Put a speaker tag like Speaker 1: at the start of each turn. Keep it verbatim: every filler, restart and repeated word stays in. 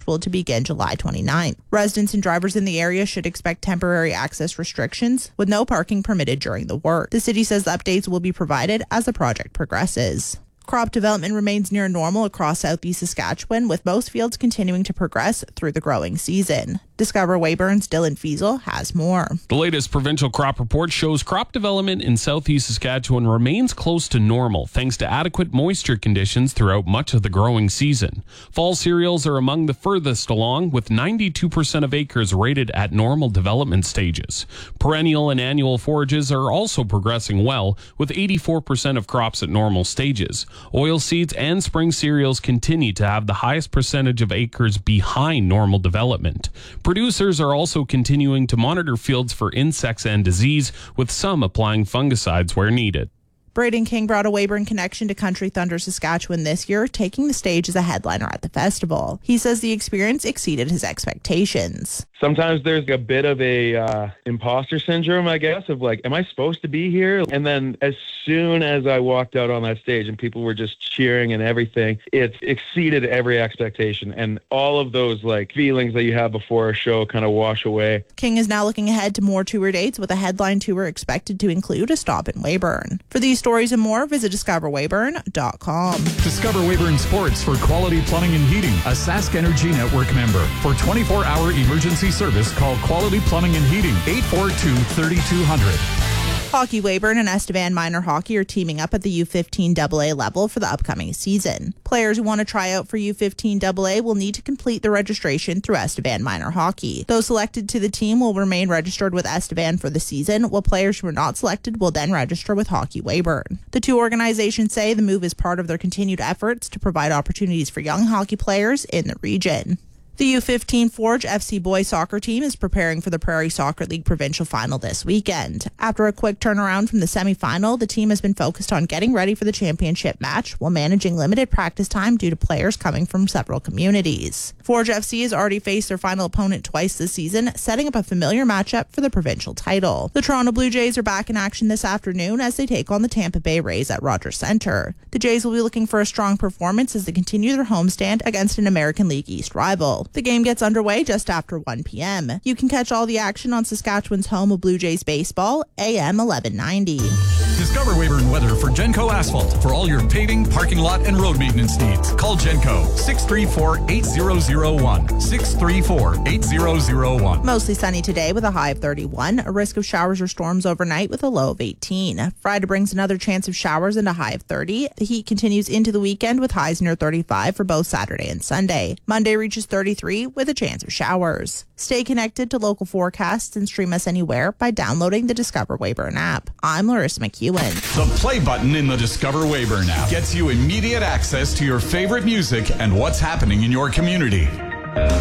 Speaker 1: scheduled to begin July twenty-ninth. Residents and drivers in the area should expect temporary access restrictions with no parking permitted during the work. The city says updates will be provided as the project progresses. Crop development remains near normal across southeast Saskatchewan, with most fields continuing to progress through the growing season. Discover Weyburn's Dylan Fiesel has more.
Speaker 2: The latest provincial crop report shows crop development in southeast Saskatchewan remains close to normal thanks to adequate moisture conditions throughout much of the growing season. Fall cereals are among the furthest along, with ninety-two percent of acres rated at normal development stages. Perennial and annual forages are also progressing well, with eighty-four percent of crops at normal stages. Oilseeds and spring cereals continue to have the highest percentage of acres behind normal development. Producers are also continuing to monitor fields for insects and disease, with some applying fungicides where needed.
Speaker 1: Braden King brought a Weyburn connection to Country Thunder Saskatchewan this year, taking the stage as a headliner at the festival. He says the experience exceeded his expectations.
Speaker 3: Sometimes there's a bit of a uh, imposter syndrome, I guess, of like, am I supposed to be here? And then as soon as I walked out on that stage and people were just cheering and everything, it exceeded every expectation. And all of those like feelings that you have before a show kind of wash away.
Speaker 1: King is now looking ahead to more tour dates, with a headline tour expected to include a stop in Weyburn. For these stories and more, visit discover weyburn dot com.
Speaker 4: Discover Weyburn Sports for Quality Plumbing and Heating, a Sask Energy Network member. For twenty-four hour emergency service, call Quality Plumbing and Heating, eight four two, three two zero zero.
Speaker 1: Hockey Weyburn and Estevan Minor Hockey are teaming up at the U fifteen double A level for the upcoming season. Players who want to try out for U fifteen double A will need to complete the registration through Estevan Minor Hockey. Those selected to the team will remain registered with Estevan for the season, while players who are not selected will then register with Hockey Weyburn. The two organizations say the move is part of their continued efforts to provide opportunities for young hockey players in the region. The U fifteen Forge F C boys soccer team is preparing for the Prairie Soccer League provincial final this weekend. After a quick turnaround from the semifinal, the team has been focused on getting ready for the championship match while managing limited practice time due to players coming from several communities. Forge F C has already faced their final opponent twice this season, setting up a familiar matchup for the provincial title. The Toronto Blue Jays are back in action this afternoon as they take on the Tampa Bay Rays at Rogers Centre. The Jays will be looking for a strong performance as they continue their homestand against an American League East rival. The game gets underway just after one p.m. You can catch all the action on Saskatchewan's home of Blue Jays baseball, A M eleven ninety.
Speaker 4: Discover Weyburn Weather for Genco Asphalt for all your paving, parking lot, and road maintenance needs. Call Genco, six three four, eight zero zero one, six three four, eight zero zero one.
Speaker 1: Mostly sunny today with a high of thirty-one. A risk of showers or storms overnight with a low of eighteen. Friday brings another chance of showers and a high of thirty. The heat continues into the weekend with highs near thirty-five for both Saturday and Sunday. Monday reaches thirty-three with a chance of showers. Stay connected to local forecasts and stream us anywhere by downloading the Discover Weyburn app. I'm Larissa McEwen.
Speaker 4: The play button in the Discover Weyburn app gets you immediate access to your favorite music and what's happening in your community.